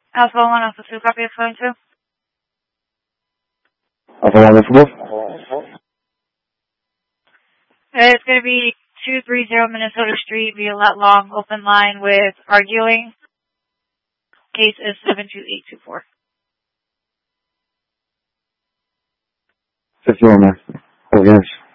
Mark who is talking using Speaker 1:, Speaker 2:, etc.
Speaker 1: Alpha 1, Alpha 2, copy of phone 2.
Speaker 2: Alpha 1, Alpha 2.
Speaker 1: It's going to be 230 Minnesota Street, Violette Long, open line with arguing. Case is 72824.
Speaker 2: 51, man. Oh, yes.